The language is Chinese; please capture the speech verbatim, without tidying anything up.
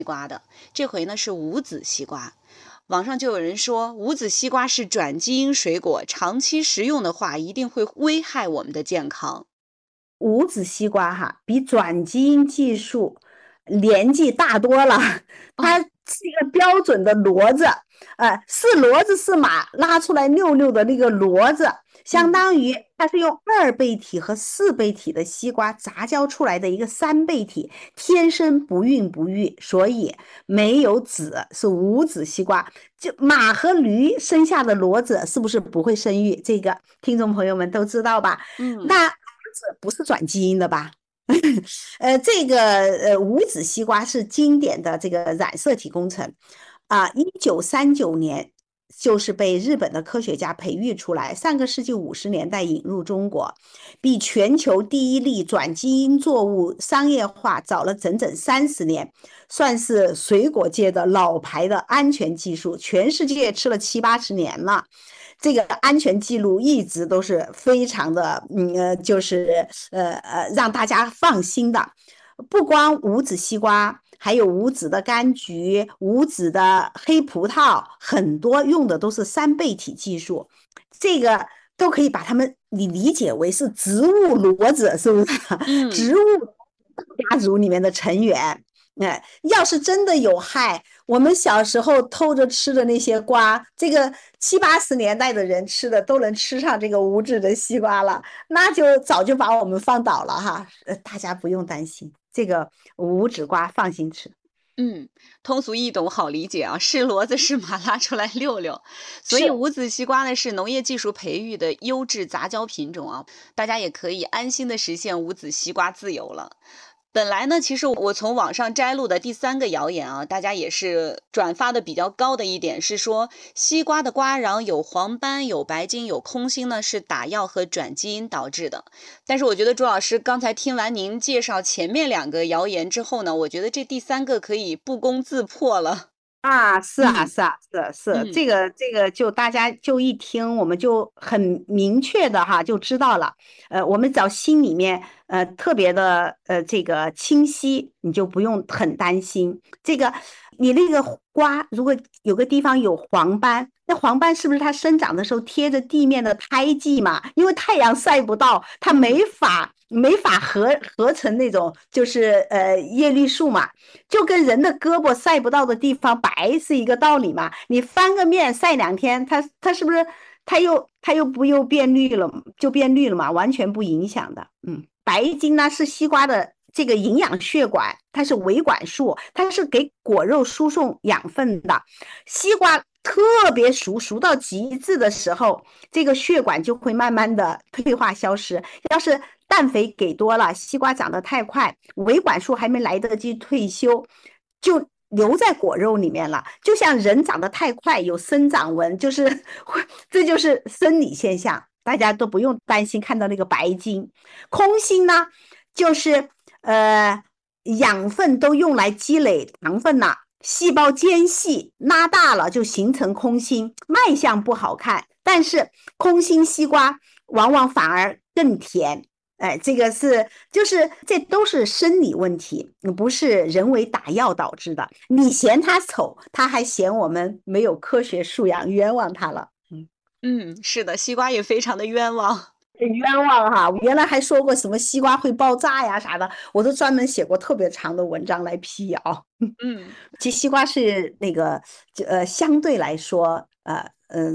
瓜的，这回呢是无籽西瓜。网上就有人说，无籽西瓜是转基因水果，长期食用的话一定会危害我们的健康。 无籽西瓜哈，比转基因技术年纪大多了，它哦， 是一个标准的骡子，呃，是骡子是马拉出来溜溜的那个骡子，相嗯当于它是用二倍体和四倍体的西瓜杂交出来的一个三倍体，天生不孕不育，所以没有籽，是无籽西瓜。就马和驴生下的骡子是不是不会生育？这个听众朋友们都知道吧？ 嗯。 那不是转基因的吧？呃，这个呃无籽西瓜是经典的这个染色体工程啊，一九三九年就是被日本的科学家培育出来，上个世纪五十年代引入中国，比全球第一例转基因作物商业化早了整整三十年，算是水果界的老牌的安全技术，全世界吃了七八十年了。这个安全记录一直都是非常的，嗯，呃，就是呃呃，让大家放心的。不光无籽西瓜，还有无籽的柑橘、无籽的黑葡萄，很多用的都是三倍体技术。这个都可以把它们你理解为是植物骡子，是不是？ 嗯。 植物家族里面的成员。哎，要是真的有害，我们小时候偷着吃的那些瓜，这个七八十年代的人吃的都能吃上这个无籽的西瓜了，那就早就把我们放倒了哈。呃，大家不用担心，这个无籽瓜放心吃。 嗯，通俗易懂，好理解啊，是骡子是马拉出来溜溜。所以是。 无籽西瓜呢是农业技术培育的优质杂交品种啊，大家也可以安心的实现无籽西瓜自由了。本来呢，其实我从网上摘录的第三个谣言啊，大家也是转发的比较高的一点是说，西瓜的瓜瓤有黄斑、有白筋、有空心呢，是打药和转基因导致的。但是我觉得朱老师刚才听完您介绍前面两个谣言之后呢，我觉得这第三个可以不攻自破了。 啊，是啊， 嗯是啊，是啊是嗯这个这个就大家就一听，我们就很明确的哈就知道了。呃，我们只要心里面呃特别的呃这个清晰，你就不用很担心。这个你那个瓜如果有个地方有黄斑，那黄斑是不是它生长的时候贴着地面的胎记嘛？因为太阳晒不到，它嗯没法没法合合成那种就是呃叶绿素嘛。就跟人的胳膊晒不到的地方白是一个道理嘛。你翻个面晒两天，它它是不是它又它又不又变绿了，就变绿了嘛？完全不影响的。嗯，白金呢是西瓜的这个营养血管，它是维管束，它是给果肉输送养分的。西瓜特别熟，熟到极致的时候，这个血管就会慢慢的退化消失。要是氮肥给多了，西瓜长得太快，维管束还没来得及退休，就留在果肉里面了。就像人长得太快，有生长纹，就是这就是生理现象，大家都不用担心看到那个白筋。空心呢，就是呃养分都用来积累糖分了。细胞间隙拉大了，就形成空心，卖相不好看。但是空心西瓜往往反而更甜。哎，这个是就是这都是生理问题，不是人为打药导致的。你嫌它丑，他还嫌我们没有科学素养，冤枉他了。嗯， 嗯，是的，西瓜也非常的冤枉。 冤枉哈！原来还说过什么西瓜会爆炸呀啥的，我都专门写过特别长的文章来辟谣。 嗯。 其实西瓜是那个，呃，相对来说，呃，嗯。